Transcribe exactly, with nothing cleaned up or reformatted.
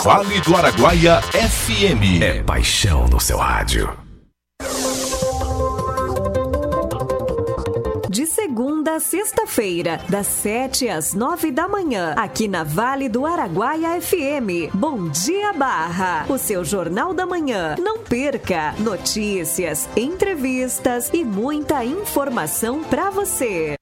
Vale do Araguaia F M. É paixão no seu rádio. De segunda a sexta-feira, das sete às nove da manhã, aqui na Vale do Araguaia F M. Bom dia, Barra! O seu Jornal da Manhã. Não perca! Notícias, entrevistas e muita informação para você.